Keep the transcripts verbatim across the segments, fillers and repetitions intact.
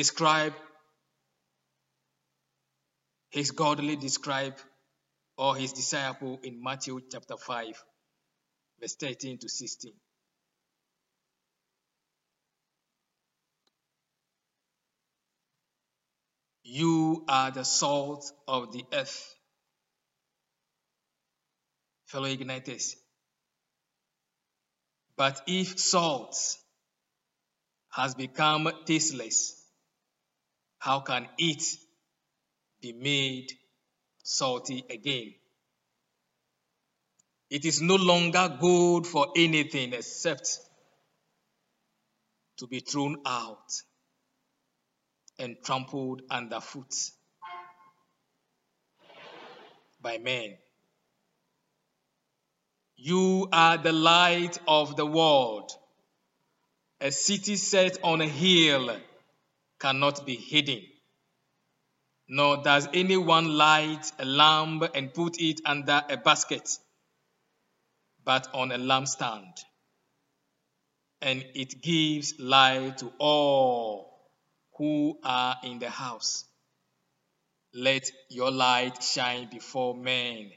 describe his godly describe or his disciple in Matthew chapter five, verse thirteen to sixteen. You are the salt of the earth. Fellow igniters. But if salt has become tasteless, how can it be made salty again? It is no longer good for anything except to be thrown out and trampled underfoot by men. You are the light of the world. A city set on a hill cannot be hidden. Nor does anyone light a lamp and put it under a basket, but on a lampstand, and it gives light to all who are in the house. Let your light shine before men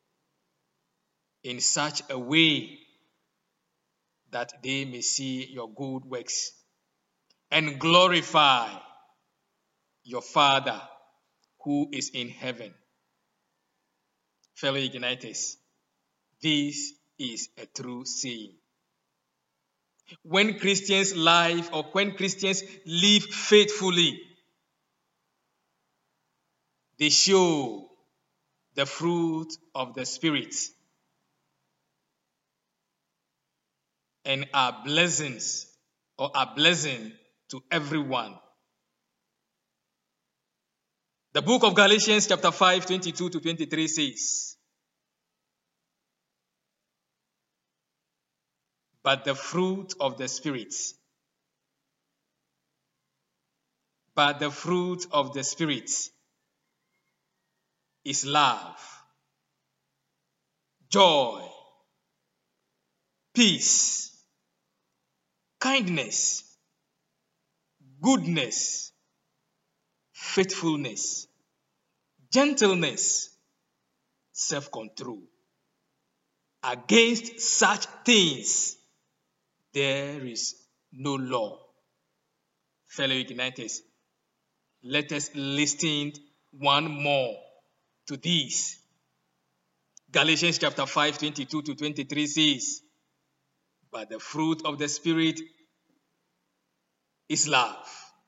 in such a way that they may see your good works and glorify your Father who is in heaven. Fellow igniters, this is a true saying. When Christians live or when Christians live faithfully, they show the fruit of the Spirit and are blessings or are blessing to everyone. The book of Galatians chapter five, twenty-two to twenty-three says, but the fruit of the Spirit, but the fruit of the Spirit is love, joy, peace, kindness, goodness, faithfulness, gentleness, self-control. Against such things, there is no law. Fellow igniters, let us listen one more to this. Galatians chapter five, twenty-two to twenty-three says, but the fruit of the Spirit is love,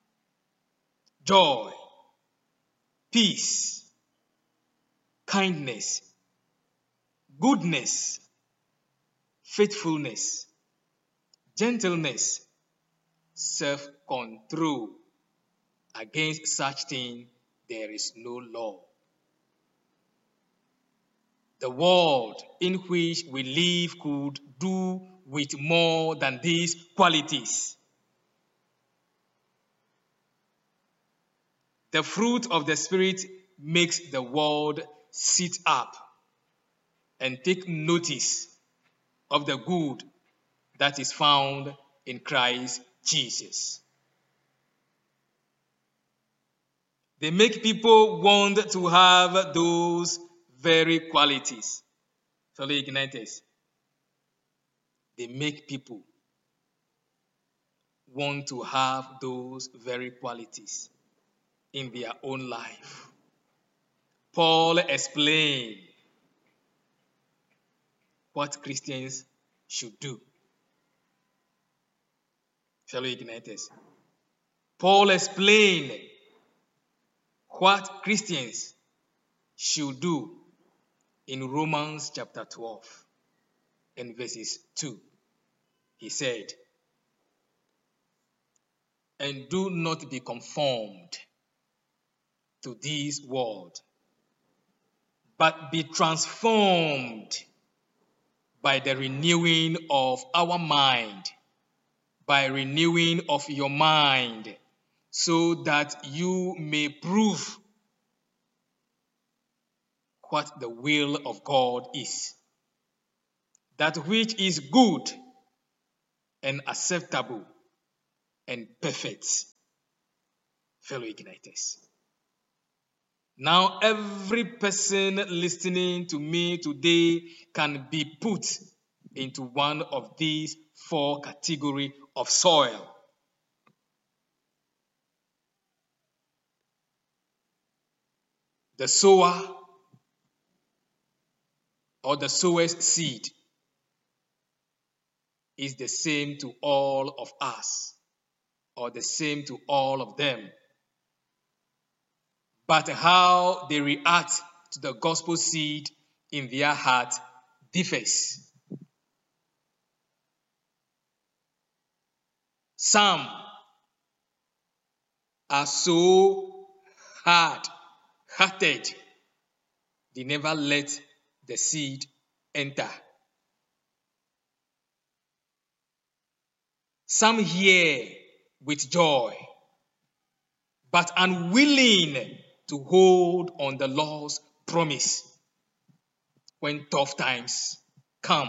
joy, peace, kindness, goodness, faithfulness, gentleness, self-control. Against such thing there is no law. The world in which we live could do with more than these qualities. The fruit of the Spirit makes the world sit up and take notice of the good that is found in Christ Jesus. They make people want to have those very qualities. Fellow igniters, they make people want to have those very qualities in their own life. Paul explained what Christians should do. Fellow igniters, Paul explained what Christians should do in Romans chapter twelve and verses two. He said, and do not be conformed to this world, but be transformed by the renewing of our mind, by renewing of your mind, so that you may prove what the will of God is, that which is good and acceptable and perfect. fellow Igniters. Now, every person listening to me today can be put into one of these four categories of soil. The sower or the sower's seed is the same to all of us, or the same to all of them. But how they react to the gospel seed in their heart differs. Some are so hard-hearted, they never let the seed enter. Some hear with joy, but unwilling to hold on the Lord's promise when tough times come.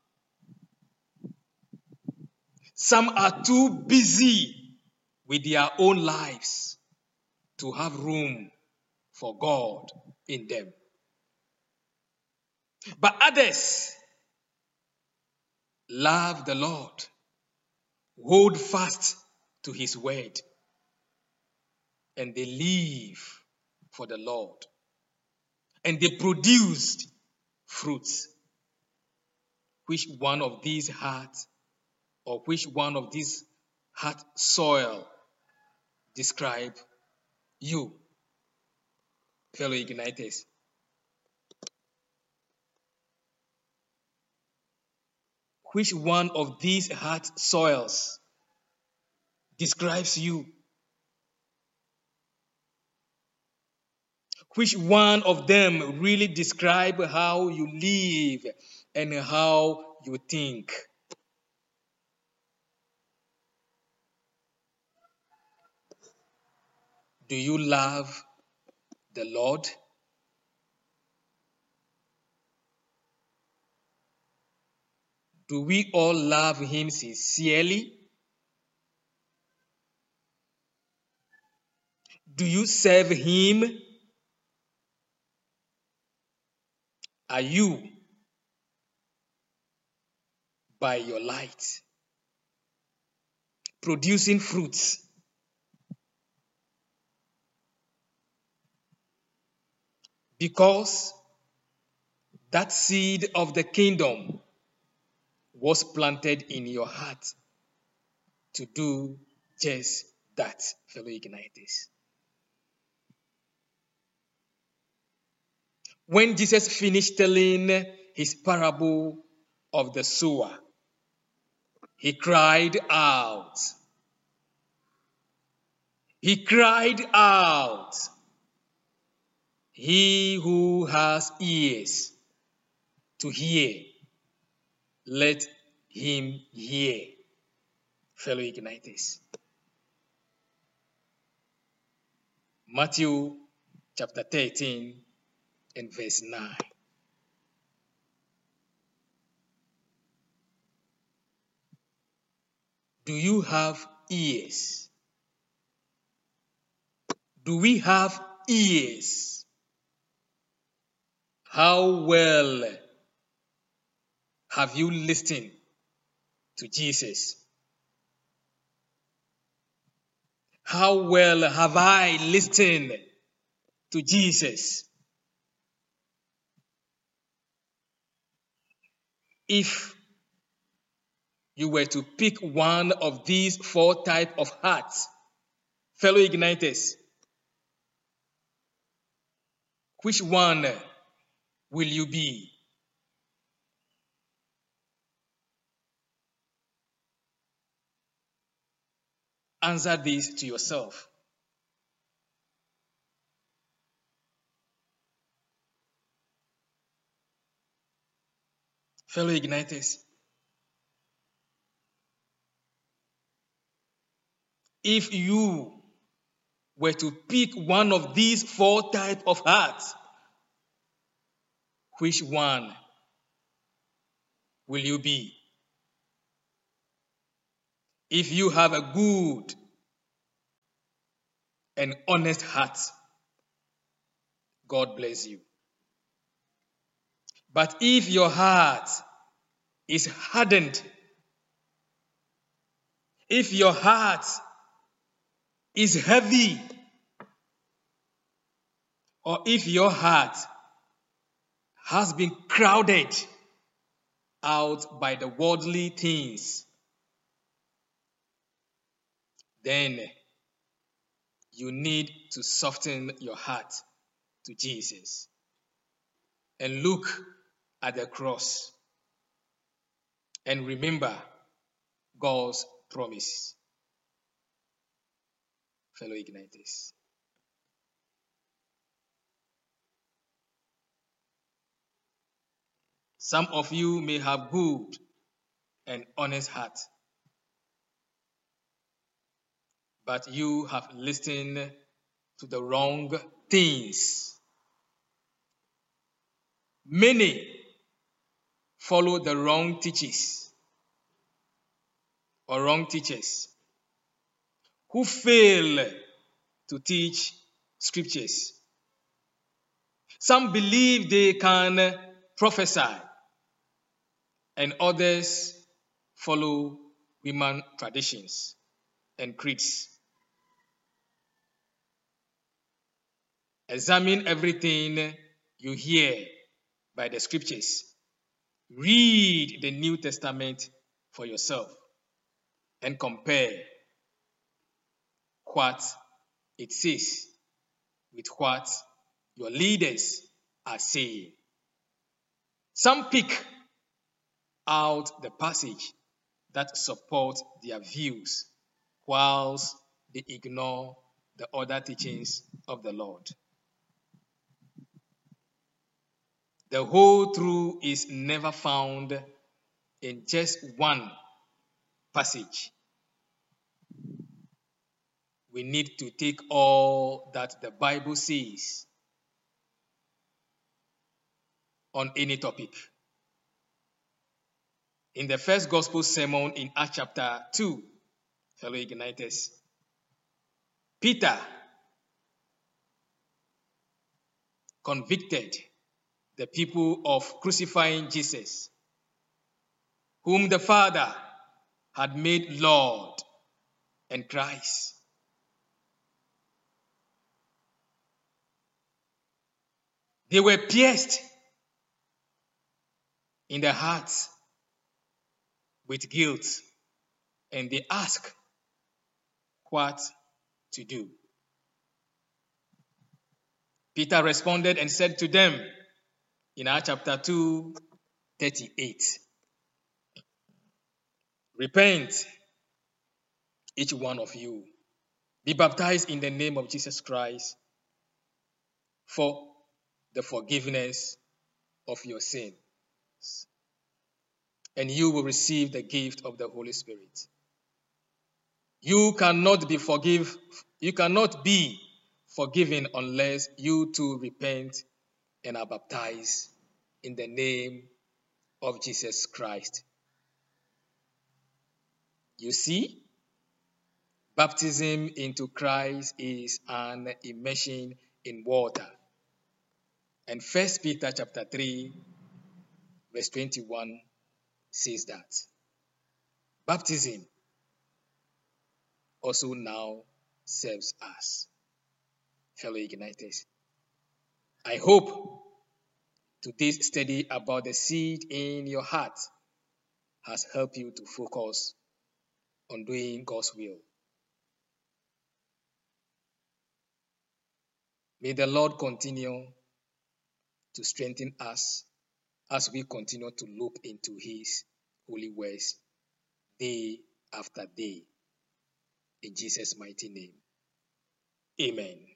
Some are too busy with their own lives to have room for God in them. But others love the Lord, hold fast to his word, and they live for the Lord. And they produced fruits. Which one of these hearts, or which one of these heart soil describe you, fellow Igniters? Which one of these heart soils describes you? Which one of them really describe how you live and how you think? Do you love the Lord? Do we all love him sincerely? Do you serve him? Are you, by your light, producing fruits? Because that seed of the kingdom was planted in your heart to do just that, fellow Igniters. When Jesus finished telling his parable of the sower, he cried out. He cried out, "He who has ears to hear, let him hear," fellow Igniters. Matthew chapter thirteen and verse nine. Do you have ears? Do we have ears? How well have you listened to Jesus? How well have I listened to Jesus? If you were to pick one of these four types of hearts, fellow Igniters, which one will you be? Answer this to yourself. Fellow Igniters, if you were to pick one of these four types of hearts, which one will you be? If you have a good an honest heart. God bless you. But if your heart is hardened, if your heart is heavy, or if your heart has been crowded out by the worldly things, then you need to soften your heart to Jesus and look at the cross and remember God's promise. Fellow Igniters, some of you may have good and honest heart, but you have listened to the wrong things. Many follow the wrong teachers or wrong teachers who fail to teach scriptures. Some believe they can prophesy, and others follow human traditions and creeds. Examine everything you hear by the scriptures. Read the New Testament for yourself and compare what it says with what your leaders are saying. Some pick out the passage that support their views, whilst they ignore the other teachings of the Lord. The whole truth is never found in just one passage. We need to take all that the Bible says on any topic. In the first gospel sermon in Acts chapter two, fellow Igniters, Peter convicted the people of crucifying Jesus, whom the Father had made Lord and Christ. They were pierced in the hearts with guilt, and they asked what to do. Peter responded and said to them in Acts chapter two, thirty-eight, repent, each one of you, be baptized in the name of Jesus Christ for the forgiveness of your sins, and you will receive the gift of the Holy Spirit. You cannot be forgive, you cannot be forgiven unless you too repent and are baptized in the name of Jesus Christ. You see, baptism into Christ is an immersion in water. And First Peter chapter three, verse twenty-one says that. Baptism also now serves us, fellow Igniters. I hope today's study about the seed in your heart has helped you to focus on doing God's will. May the Lord continue to strengthen us as we continue to look into His holy words day after day. In Jesus' mighty name, amen.